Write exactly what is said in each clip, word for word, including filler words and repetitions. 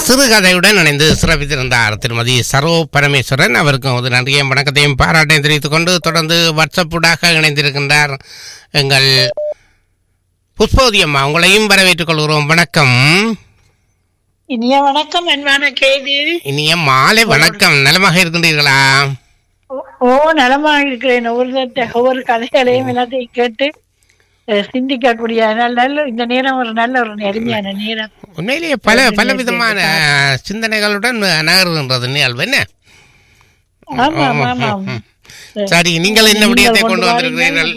சிறுகதையுடன் இணைந்து சிறப்பித்திருந்தார் திருமதி சரோ பரமேஸ்வரன். அவருக்கும் ஒரு நன்றியையும் வணக்கத்தையும் பாராட்டையும் தெரிவித்துக் கொண்டு தொடர்ந்து வாட்ஸ்அப்புடாக இணைந்திருக்கின்றார் எங்கள் புஷ்பவதி அம்மா. உங்களையும் வரவேற்றுக் கொள்கிறோம். வணக்கம். இனிய வணக்கம். அன்பான கேது, இனிய மாலை வணக்கம். நலமாக இருக்கின்றீர்களா? ஓ, நலமாக இருக்கிறேன். ஒவ்வொரு ஒவ்வொரு கதைகளையும் எல்லாத்தையும் கேட்டு சிந்திக்கக்கூடிய நல்ல இந்த நேரம் ஒரு நல்ல ஒரு அருமையான நேரம். உண்மையிலேயே பல பல விதமான சிந்தனைகளுடன் நகர்கின்றது நிகழ்வு. என்ன? ஆமாம் ஆமாம். சரி, நீங்கள் என்ன விடயத்தை கொண்டு வந்திருக்கிறீர்கள்?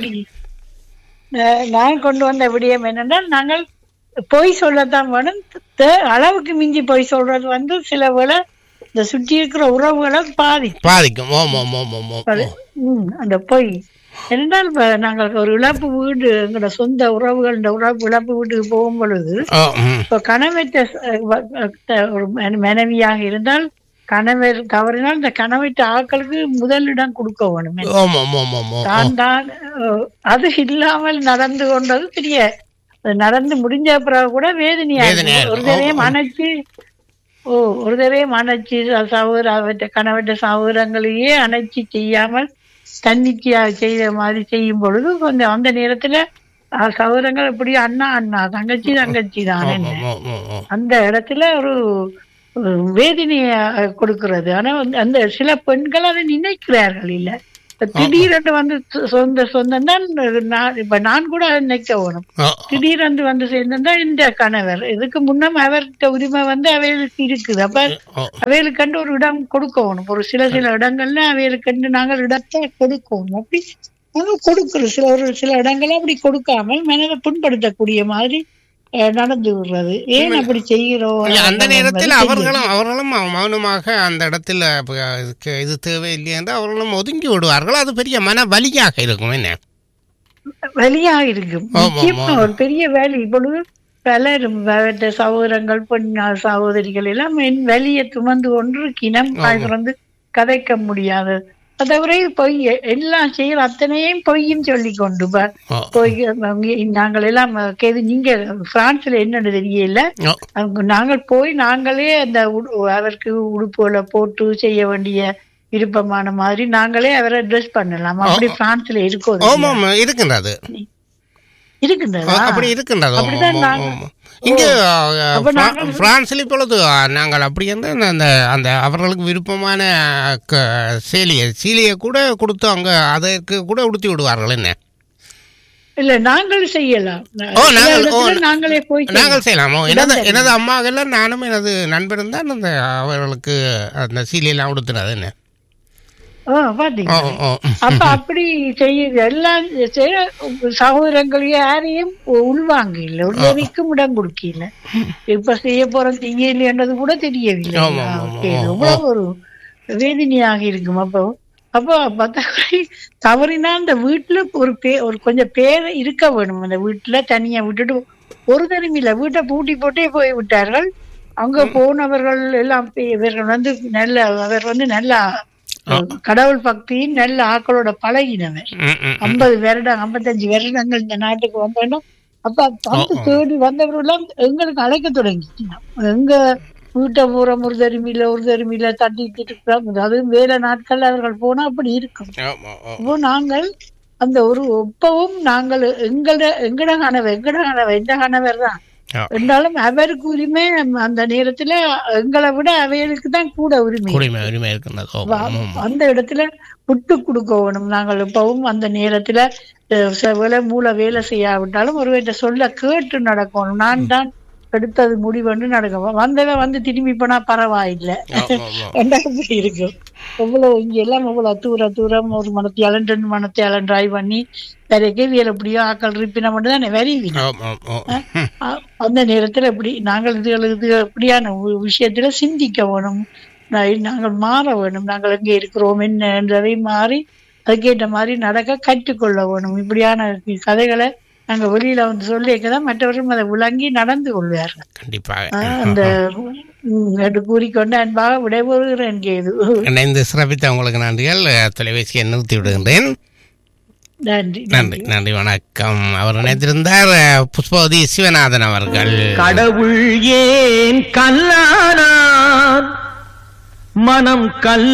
நான் கொண்டு வந்த விடயம் என்னென்றால், நாங்கள் பொய் சொல்லத்தான் வேணும். அளவுக்கு மிஞ்சி பொய் சொல்றது வந்து சில வேளை இந்த சுற்றி இருக்கிற உறவுகளை பாதிக்கும் பாதிக்கும் ஓம் ஓம் ஓம் ஓம் ஓம் அந்த பொய் என்றால், நாங்கள் ஒரு இழப்பு வீடு, எங்களோட சொந்த உறவுகள் இந்த உறவு இழப்பு வீட்டுக்கு போகும் பொழுது, இப்போ கணவற்ற ஒரு மனைவியாக இருந்தால் கணவர் தவறினால் இந்த கணவற்ற ஆட்களுக்கு முதலிடம் கொடுக்க வேணும். தான் தான் அது இல்லாமல் நடந்து கொண்டது பெரிய நடந்து முடிஞ்ச பிறகு கூட வேதனையா ஒரு தரையும் அணைச்சு ஓ ஒரு தரையும் அணைச்சு சகோதர அவற்ற கணவற்ற சகோதரங்களையே அணைச்சி செய்யாமல் தன்னிச்சையா செய்த மாதிரி செய்யும் பொழுது கொஞ்சம் அந்த நேரத்துல சகோதரங்கள் எப்படி அண்ணா அண்ணா தங்கச்சி தங்கச்சி தான் அந்த இடத்துல ஒரு வேதனைய கொடுக்கிறது. ஆனா அந்த சில பெண்கள் அதை நினைக்கிறார்கள். இல்ல திடீரென்று வந்து சொந்த சொந்தம் தான். இப்ப நான் கூட நினைக்க வேணும். திடீரென்று வந்து சேர்ந்தா இந்த கணவர் இதுக்கு முன்னம் அவர்கிட்ட உரிமை வந்து அவைகளுக்கு இருக்குது. அப்ப அவைகளுக்கு ஒரு இடம் கொடுக்கணும். ஒரு சில சில இடங்கள்ல அவைகளுக்கு நாங்கள் இடத்தை கொடுக்கணும். அப்படி நாங்கள் கொடுக்கிறோம். சில ஒரு சில இடங்கள்ல அப்படி கொடுக்காமல் மனதை புண்படுத்தக்கூடிய மாதிரி நடந்து விடுறது. ஏன் அப்படி செய்கிறோம்? அந்த நேரத்தில் அவர்களும் அவர்களும் மௌனமாக அந்த இடத்துல இது தேவையில்லை என்று அவர்களும் ஒதுங்கி விடுவார்கள். அது பெரிய மன வலியாக இருக்கும். என்ன வலியாக இருக்கும்? முக்கியமா ஒரு பெரிய வேலை. இப்பொழுது பலரும் சகோதரங்கள் பெண் சகோதரிகள் எல்லாம் என் வலியை சுமந்து கொண்டு கிணம் வந்து கதைக்க முடியாது. தவிர பொய் எல்லாம் செய்யற அத்தனையும் பொய்யும் சொல்லி கொண்டு பொய். நாங்கள் எல்லாம் கேது நீங்க பிரான்ஸ்ல என்னன்னு தெரியல. நாங்கள் போய் நாங்களே அந்த அவருக்கு உடுப்புகளை போட்டு செய்ய வேண்டிய விருப்பமான மாதிரி நாங்களே அவரை ட்ரெஸ் பண்ணலாம். அப்படி பிரான்ஸ்ல இருக்கும் இருக்கின்றது இருக்கின்றது அப்படி இருக்கின்றது. இங்கே பிரான்சில் இப்பொழுது நாங்கள் அப்படி வந்து அந்த அந்த அவர்களுக்கு விருப்பமான சேலியை சீலையை கூட கொடுத்து அங்கே அதற்கு கூட உடுத்தி விடுவார்கள். என்ன இல்ல நாங்கள் செய்யலாம். நாங்களே போய் நாங்கள் செய்யலாமோ? எனது எனது அம்மாவெல்லாம் நானும் எனது நண்பரும் தான் அந்த அவர்களுக்கு அந்த சீலையெல்லாம் உடுத்துனது. என்ன அப்ப அப்படி செய்ய எல்லாம் சகோதரங்களையும் யாரையும் உள்வாங்க இல்ல, உதவிக்கும் இடம் கொடுக்கல. இப்ப செய்ய போறோம் செய்யலைன்றது கூட தெரியவில்லை. எவ்வளவு ஒரு வேதனையாக இருக்கும். அப்போ அப்போ மற்றபடி தவறினா அந்த வீட்டுல ஒரு பே ஒரு கொஞ்சம் பேர் இருக்க வேணும். அந்த வீட்டுல தனியா விட்டுட்டு ஒரு தனிமையில வீட்டை பூட்டி போட்டே போய் விட்டார்கள். அங்க போனவர்கள் எல்லாம் இவர்கள் வந்து நல்ல அவர் வந்து நல்லா கடவுள் பக்தியின் நல்ல ஆக்களோட பழகினவன். ஐம்பது வருடம் ஐம்பத்தஞ்சு வருடங்கள் இந்த நாட்டுக்கு வந்தோம். அப்ப வந்து தேடி வந்தவர்கள் எல்லாம் எங்களுக்கு அழைக்க தொடங்கிட்டோம். எங்க வீட்டை பூரா ஒரு தருமையில ஒரு தருமையில தட்டிட்டு இருக்கிறோம். அதுவும் வேலை நாட்கள் அவர்கள் போனா அப்படி இருக்கும். அப்போ நாங்கள் அந்த ஒரு ஒப்பவும் நாங்கள் எங்கட எங்கட கணவர் எங்கட கணவர் எந்த கணவர் தான் என்றாலும் அவருக்கு உரிமை அந்த நேரத்துல எங்களை விட அவைகளுக்கு தான் கூட உரிமை உரிமை அந்த இடத்துல விட்டு கொடுக்க வேணும். நாங்கள் இப்பவும் அந்த நேரத்துல வேலை மூளை வேலை செய்யாவிட்டாலும் ஒருவர்கிட்ட சொல்ல கேட்டு நடக்கணும். நான் தான் எடுத்தது முடிவுன்னு நடக்கும். வந்தவன் வந்து திரும்பி போனா பரவாயில்லை ரெண்டாயிரத்தி இருக்கும். எவ்வளவு இங்க எல்லாம் எவ்வளவு தூர தூரம் ஒரு மனத்தியாளன் ரெண்டு மனத்தியாளன் டிரைவ் பண்ணி வேற கேள்வியில் எப்படியோ ஆக்கள் இருப்பின மட்டும் தான் வரைவினா அந்த நேரத்துல எப்படி நாங்கள் இது இது எப்படியான விஷயத்துல சிந்திக்க வேணும். நாங்கள் மாற வேணும். நாங்கள் எங்கே இருக்கிறோம் என்ன என்றதை மாறி அதுக்கேற்ற மாதிரி நடக்க கற்றுக்கொள்ள வேணும். இப்படியான கதைகளை நாங்க வெளியில வந்து சொல்லிக்கதான் மற்றவர்களும் அதை விளங்கி நடந்து கொள்வார்கள். கண்டிப்பாக அந்த கூறிக்கொண்டு அன்பாக விடைபெறுகிறேன். கேது இணைந்து சிறப்பித்த உங்களுக்கு நன்றிகள். தொலைபேசியை நிறுத்தி விடுகின்றேன். நன்றி நன்றி நன்றி வணக்கம். அவர் இணைந்திருந்தார் புஷ்பவதி சிவநாதன் அவர்கள். கடவுள் ஏன் கல்லானார் மனம் கல்